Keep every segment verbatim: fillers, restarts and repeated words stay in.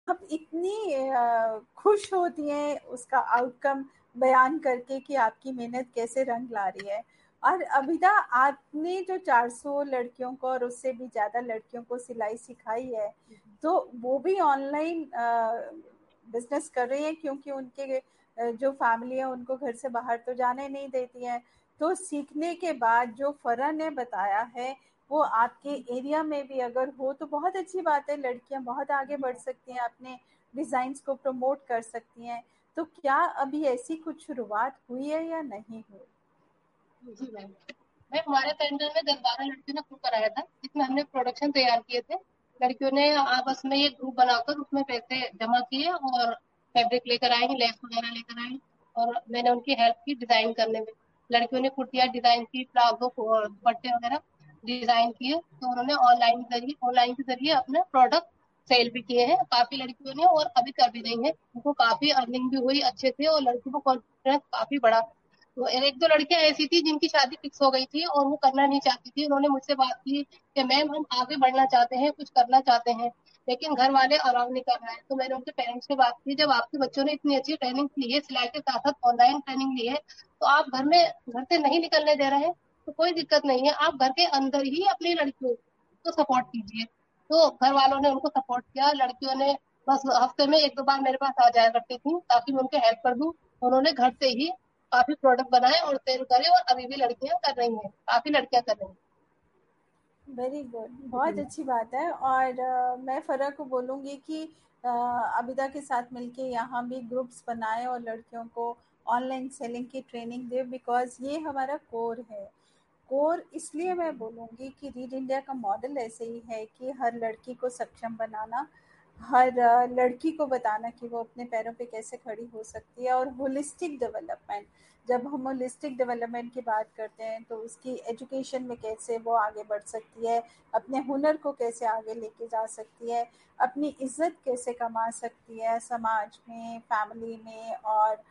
आप इतनी अ, खुश होती हैं उसका आउटकम बयान करके कि आपकी मेहनत कैसे रंग ला रही है। और अबिदा, आपने जो चार सौ लड़कियों को और उससे भी ज़्यादा लड़कियों को सिलाई सिखाई है, तो वो भी ऑनलाइन बिजनेस कर रही हैं, क्योंकि उनके अ, जो फैमिली है उनको घर से बाहर तो जाने नहीं देती हैं। तो सीखने के बाद जो फरा ने बताया है वो आपके एरिया में भी अगर हो तो बहुत अच्छी बात है, लड़कियां बहुत आगे बढ़ सकती हैं, अपने डिजाइन्स को प्रमोट कर सकती हैं। तो क्या अभी ऐसी कुछ शुरुआत हुई है या नहीं हुई? जी मैम। मैम हमारे सेंटर में दस बारह लड़कियों ने ग्रुप कराया था, जिसमें हमने प्रोडक्शन तैयार किए थे। लड़कियों ने आपस में ये ग्रुप बनाकर उसमें पैसे जमा किए और फैब्रिक लेकर आए, लेस वगैरह लेकर आए, और मैंने उनकी हेल्प की डिजाइन करने में। लड़कियों ने कुर्तियाँ डिजाइन की, प्लाजो और दुपट्टे वगैरह डिजाइन किए, तो उन्होंने ऑनलाइन जरिए ऑनलाइन के जरिए अपने प्रोडक्ट सेल भी किए हैं काफी लड़कियों ने, और अभी कर भी रही हैं। उनको काफी अर्निंग भी हुई अच्छे से, और लड़कियों को कॉन्फिडेंस काफी बढ़ा। तो एक दो लड़कियां ऐसी थी जिनकी शादी फिक्स हो गई थी और वो करना नहीं चाहती थी। उन्होंने मुझसे बात की कि मैम हम आगे बढ़ना चाहते हैं, कुछ करना चाहते हैं, लेकिन घर वाले अलाउ नहीं कर रहे हैं। तो मैंने उनके पेरेंट्स से बात की, जब आपके बच्चों ने इतनी अच्छी ट्रेनिंग ली है, सिलाई के साथ साथ ऑनलाइन ट्रेनिंग ली है, तो आप घर में घर से नहीं निकलने दे रहे हैं, तो कोई दिक्कत नहीं है, आप घर के अंदर ही अपनी लड़कियों को सपोर्ट कीजिए। तो घर वालों ने उनको सपोर्ट किया। लड़कियों ने बस हफ्ते में एक दो बार मेरे पास आ जाया करती थी ताकि मैं उनके हेल्प कर दूं। उन्होंने घर से ही काफी प्रोडक्ट बनाए और सेल करे, और अभी भी लड़कियां कर रही हैं, काफी लड़कियां कर रही वेरी गुड, बहुत हैं। अच्छी बात है। और अ, मैं फरा को बोलूँगी कि अ, अबिदा के साथ मिलके यहाँ भी ग्रुप्स बनाएं और लड़कियों को ऑनलाइन सेलिंग की ट्रेनिंग दें, बिकॉज ये हमारा कोर है। कोर इसलिए मैं बोलूँगी कि रीड इंडिया का मॉडल ऐसे ही है कि हर लड़की को सक्षम बनाना, हर अ, लड़की को बताना कि वो अपने पैरों पे कैसे खड़ी हो सकती है। और होलिस्टिक डेवलपमेंट, जब हम होलिस्टिक डेवलपमेंट की बात करते हैं तो उसकी एजुकेशन में कैसे वो आगे बढ़ सकती है, अपने हुनर को कैसे आगे लेके जा सकती है, अपनी इज्जत कैसे कमा सकती है समाज में, फैमिली में। और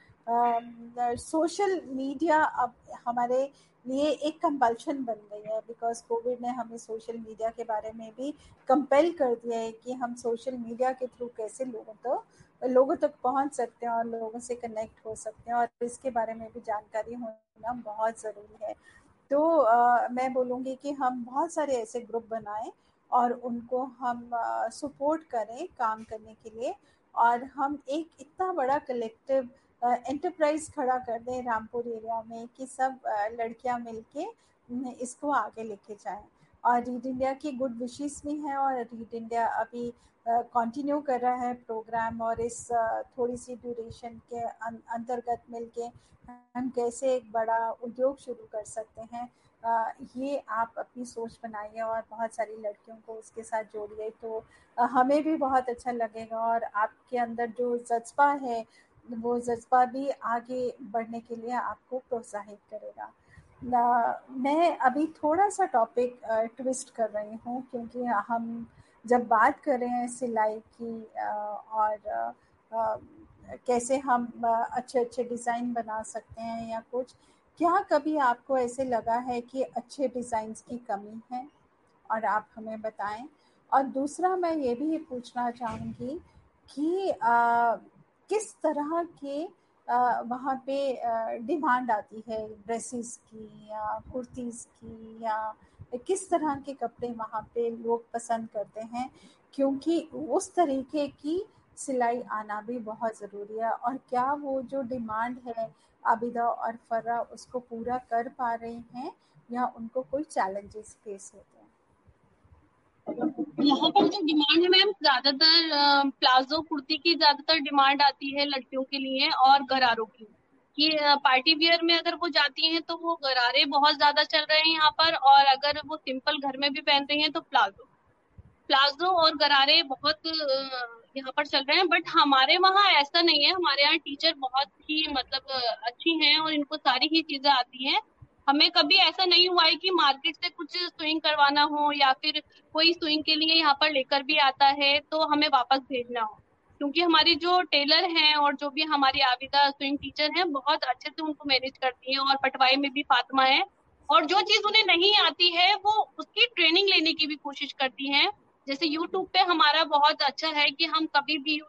सोशल मीडिया अब हमारे लिए एक कंपल्शन बन गई है, बिकॉज कोविड ने हमें सोशल मीडिया के बारे में भी कंपेल कर दिया है कि हम सोशल मीडिया के थ्रू कैसे लोगों तो लोगों तक पहुंच सकते हैं और लोगों से कनेक्ट हो सकते हैं, और इसके बारे में भी जानकारी होना बहुत ज़रूरी है। तो अ, मैं बोलूँगी कि हम बहुत सारे ऐसे ग्रुप बनाएं और उनको हम सपोर्ट करें काम करने के लिए, और हम एक इतना बड़ा कलेक्टिव एंटरप्राइज खड़ा कर दें रामपुर एरिया में कि सब अ, लड़कियां मिलके न, इसको आगे लेके जाएं। और रीड इंडिया की गुड विशेस भी हैं, और रीड इंडिया अभी कंटिन्यू कर रहा है प्रोग्राम, और इस अ, थोड़ी सी ड्यूरेशन के अं, अंतर्गत मिलके हम कैसे एक बड़ा उद्योग शुरू कर सकते हैं। अ, ये आप अपनी सोच बनाइए और बहुत सारी लड़कियों को उसके साथ जोड़िए, तो अ, हमें भी बहुत अच्छा लगेगा, और आपके अंदर जो जज्बा है वो जज्बा भी आगे बढ़ने के लिए आपको प्रोत्साहित करेगा। ना, मैं अभी थोड़ा सा टॉपिक ट्विस्ट कर रही हूँ, क्योंकि हम जब बात कर रहे हैं सिलाई की अ, और अ, अ, कैसे हम अ, अच्छे अच्छे डिज़ाइन बना सकते हैं या कुछ, क्या कभी आपको ऐसे लगा है कि अच्छे डिज़ाइंस की कमी है? और आप हमें बताएं। और दूसरा मैं ये भी पूछना चाहूँगी कि अ, किस तरह के अ, वहाँ पे डिमांड आती है ड्रेसेस की या कुर्तीज़ की, या किस तरह के कपड़े वहाँ पे लोग पसंद करते हैं, क्योंकि उस तरीके की सिलाई आना भी बहुत ज़रूरी है। और क्या वो जो डिमांड है आबिदा और फर्रा उसको पूरा कर पा रही हैं, या उनको कोई चैलेंजेस फेस होते हैं? यहाँ पर जो डिमांड है मैम, ज्यादातर अ, प्लाजो कुर्ती की ज्यादातर डिमांड आती है लड़कियों के लिए, और गरारों की। कि अ, पार्टी वियर में अगर वो जाती हैं तो वो गरारे बहुत ज्यादा चल रहे हैं यहाँ पर, और अगर वो सिंपल घर में भी पहन रही हैं तो प्लाजो। प्लाजो और गरारे बहुत अ, यहाँ पर चल रहे हैं। बट हमारे वहाँ ऐसा नहीं है, हमारे यहाँ टीचर बहुत ही मतलब अ, अच्छी हैं और इनको सारी ही चीजें आती हैं। हमें कभी ऐसा नहीं हुआ है कि मार्केट से कुछ स्विंग करवाना हो, या फिर कोई स्विंग के लिए यहाँ पर लेकर भी आता है तो हमें वापस भेजना हो। क्योंकि हमारी जो टेलर हैं और जो भी हमारी आविदा स्विंग टीचर हैं, बहुत अच्छे से उनको मैनेज करती हैं। और पटवाई में भी फातिमा है, और जो चीज उन्हें नहीं आती है वो उसकी ट्रेनिंग लेने की भी कोशिश करती हैं। जैसे यूट्यूब पे हमारा बहुत अच्छा है कि हम कभी भी